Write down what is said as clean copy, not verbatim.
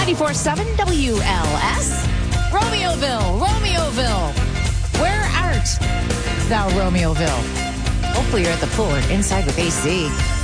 94.7 WLS. Romeoville. Where art thou, Romeoville? Hopefully you're at the pool or inside with AC.